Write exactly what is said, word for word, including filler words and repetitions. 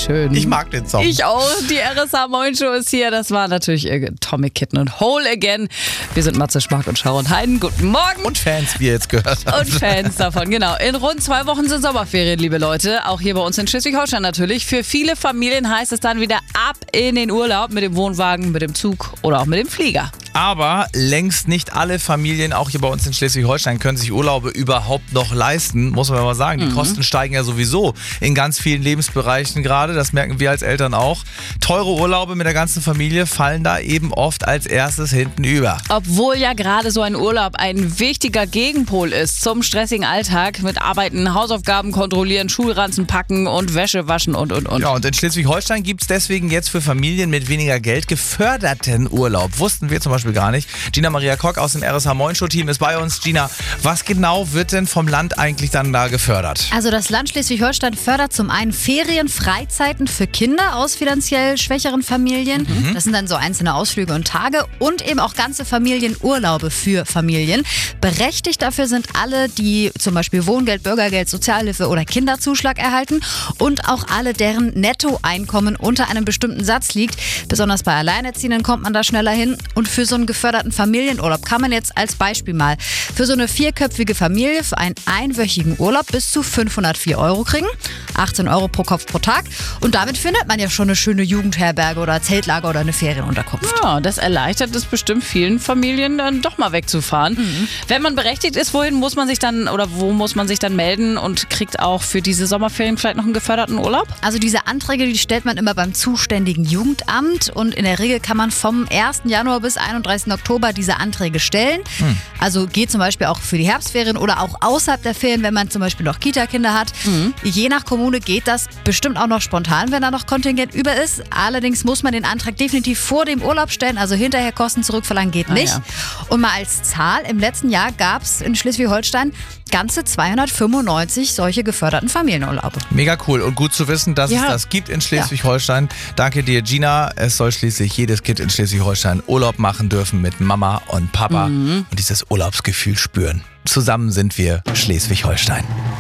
schön. Ich mag den Song. Ich auch. Die R S H Moin Show ist hier. Das war natürlich Tommy Kitten und Whole Again. Wir sind Matze Schmark und Sharon Heiden. Guten Morgen. Und Fans, wie ihr jetzt gehört habt. Und Fans davon, genau. In rund zwei Wochen sind Sommerferien, liebe Leute. Auch hier bei uns in Schleswig-Holstein natürlich. Für viele Familien heißt es dann wieder ab in den Urlaub mit dem Wohnwagen, mit dem Zug oder auch mit dem Flieger. Aber längst nicht alle Familien, auch hier bei uns in Schleswig-Holstein, können sich Urlaube überhaupt noch leisten, muss man mal sagen. Die mhm. Kosten steigen ja sowieso in ganz vielen Lebensbereichen gerade, das merken wir als Eltern auch. Teure Urlaube mit der ganzen Familie fallen da eben oft als erstes hinten über. Obwohl ja gerade so ein Urlaub ein wichtiger Gegenpol ist zum stressigen Alltag mit Arbeiten, Hausaufgaben kontrollieren, Schulranzen packen und Wäsche waschen und und und. Ja, und in Schleswig-Holstein gibt es deswegen jetzt für Familien mit weniger Geld geförderten Urlaub. Wussten wir zum Beispiel gar nicht. Gina Maria Kock aus dem R S H Moin Show Team ist bei uns. Gina, was genau wird denn vom Land eigentlich dann da gefördert? Also das Land Schleswig-Holstein fördert zum einen Ferien, Freizeiten für Kinder aus finanziell schwächeren Familien. Mhm. Das sind dann so einzelne Ausflüge und Tage und eben auch ganze Familienurlaube für Familien. Berechtigt dafür sind alle, die zum Beispiel Wohngeld, Bürgergeld, Sozialhilfe oder Kinderzuschlag erhalten und auch alle, deren Nettoeinkommen unter einem bestimmten Satz liegt. Besonders bei Alleinerziehenden kommt man da schneller hin. Und für so einen geförderten Familienurlaub kann man jetzt als Beispiel mal für so eine vierköpfige Familie für einen einwöchigen Urlaub bis zu fünfhundertvier Euro kriegen. achtzehn Euro pro Kopf pro Tag. Und damit findet man ja schon eine schöne Jugendherberge oder Zeltlager oder eine Ferienunterkunft. Ja, das erleichtert es bestimmt vielen Familien, dann doch mal wegzufahren. Mhm. Wenn man berechtigt ist, wohin muss man sich dann oder wo muss man sich dann melden und kriegt auch für diese Sommerferien vielleicht noch einen geförderten Urlaub? Also diese Anträge, die stellt man immer beim zuständigen Jugendamt und in der Regel kann man vom ersten Januar bis einunddreißigsten Oktober diese Anträge stellen. Hm. Also geht zum Beispiel auch für die Herbstferien oder auch außerhalb der Ferien, wenn man zum Beispiel noch Kita-Kinder hat. Mhm. Je nach Kommune geht das bestimmt auch noch spontan, wenn da noch Kontingent über ist. Allerdings muss man den Antrag definitiv vor dem Urlaub stellen, also hinterher Kosten zurückverlangen geht nicht. Ah, ja. Und mal als Zahl, im letzten Jahr gab es in Schleswig-Holstein ganze zweihundertfünfundneunzig solche geförderten Familienurlaube. Mega cool und gut zu wissen, dass ja. es das gibt in Schleswig-Holstein. Ja. Danke dir, Gina. Es soll schließlich jedes Kind in Schleswig-Holstein Urlaub machen dürfen mit Mama und Papa mhm. und dieses Urlaubsgefühl spüren. Zusammen sind wir Schleswig-Holstein.